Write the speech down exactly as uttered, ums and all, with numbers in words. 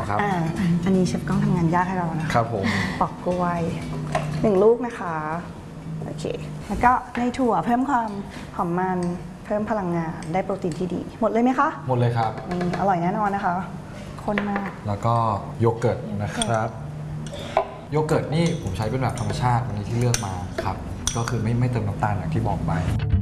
ครับอ่าอันนี้เชฟก้องทำงานยากให้เรานะคะครับผมปอกกล้วยหนึ่งลูกนะคะโอเคแล้วก็ในถั่วเพิ่มความหอมมันเพิ่มพลังงานได้โปรตีนที่ดีหมดเลยไหมคะหมดเลยครับนี่อร่อยแน่นอนนะคะข้นมากแล้วก็โยเกิร์ตนะครับโยเกิร์ตนี่ผมใช้เป็นแบบธรรมชาติวันนี้ที่เลือกมาครับก็คือไม่ไม่เติมน้ำตาลอย่างที่บอกไป